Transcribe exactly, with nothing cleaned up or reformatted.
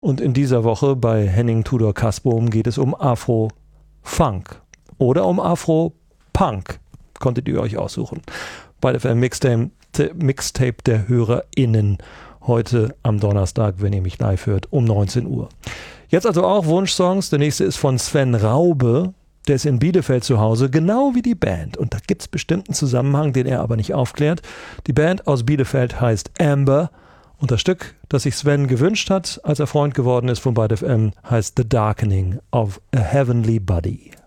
Und in dieser Woche bei Henning Tudor Kasbohm geht es um Afro-Funk oder um Afro-Punk. Konntet ihr euch aussuchen. Bei der Mixtape, Mixtape der HörerInnen heute am Donnerstag, wenn ihr mich live hört, um neunzehn Uhr. Jetzt also auch Wunschsongs. Der nächste ist von Sven Raube. Der ist in Bielefeld zu Hause, genau wie die Band. Und da gibt es bestimmten Zusammenhang, den er aber nicht aufklärt. Die Band aus Bielefeld heißt Amber. Und das Stück, das sich Sven gewünscht hat, als er Freund geworden ist von Byte F M, heißt The Darkening of a Heavenly Body.